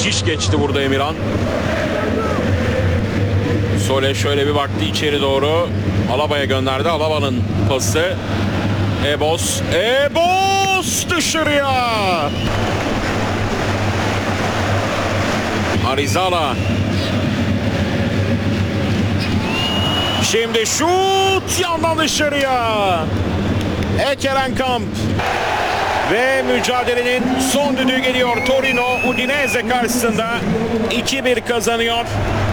Şiş geçti burada Emirhan. Sole şöyle bir baktı içeri doğru. Alaba'ya gönderdi. Alaba'nın pası. Ebos. Ebos dışarıya. Arizala. Şimdi şut yandan dışarıya. Ekerenkamp. Ve mücadelenin son düdüğü geliyor. Torino Udinese karşısında 2-1 kazanıyor.